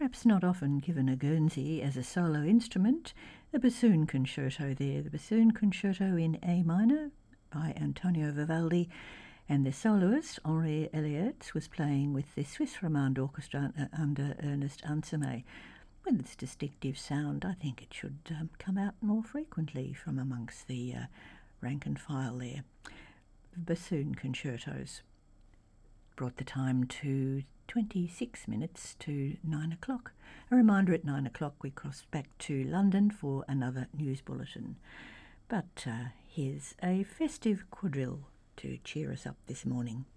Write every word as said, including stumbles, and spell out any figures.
perhaps not often given a Guernsey as a solo instrument, the Bassoon Concerto there, the Bassoon Concerto in A minor by Antonio Vivaldi, and the soloist, Henri Elliott, was playing with the Swiss Romande Orchestra under Ernest Ansermet. With its distinctive sound, I think it should um, come out more frequently from amongst the uh, rank and file there. Bassoon Concertos brought the time to twenty-six minutes to nine o'clock. A reminder at nine o'clock we cross back to London for another news bulletin. But uh, here's a festive quadrille to cheer us up this morning.